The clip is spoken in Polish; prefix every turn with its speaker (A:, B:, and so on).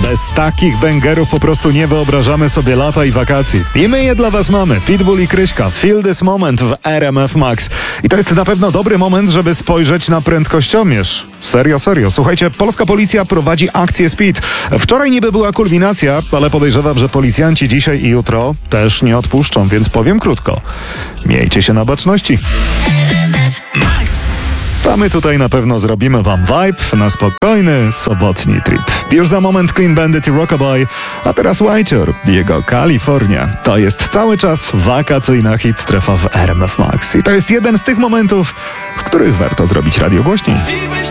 A: Bez takich bęgerów po prostu nie wyobrażamy sobie lata i wakacji. I my je dla was mamy. Pitbull i Kryśka. Feel this moment w RMF Max. I to jest na pewno dobry moment, żeby spojrzeć na prędkościomierz. Serio. Słuchajcie, polska policja prowadzi akcję Speed. Wczoraj niby była kulminacja, ale podejrzewam, że policjanci dzisiaj i jutro też nie odpuszczą, więc powiem krótko. Miejcie się na baczności. A my tutaj na pewno zrobimy wam vibe na spokojny, sobotni trip. Już za moment Clean Bandit i Rockabye, a teraz Whiter, jego Kalifornia. To jest cały czas wakacyjna hit strefa w RMF Max. I to jest jeden z tych momentów, w których warto zrobić radio głośniej.